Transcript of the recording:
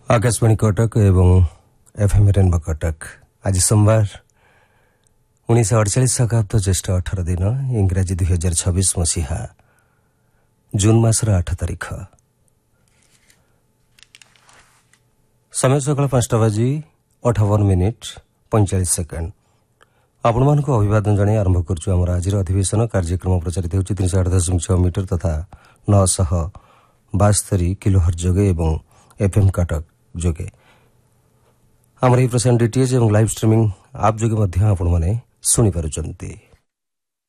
आकाशवाणी कटक एवं FM rainbow Cuttack आज सोमवार 1948 शताब्द ज्येष्ठ 18 दिन इंग्राजी 2026 मसीहा जून मासर 8 तारिख समय सकाल 5टा बाजी 58 मिनिट 45 सेकेंड आपण मानक अभिवादन जणाई आरंभ करछु हमर आजिर अधिवेशन कार्यक्रम प्रचारित होछि 308.6 मीटर तथा 972 किलोहर्ट्ज जोगे एवं एफएम कटक जोगे आमर प्रसारण डीटीएच एवं लाइव स्ट्रीमिंग आप जोगे मध्य आपण माने सुनि पारुचंती।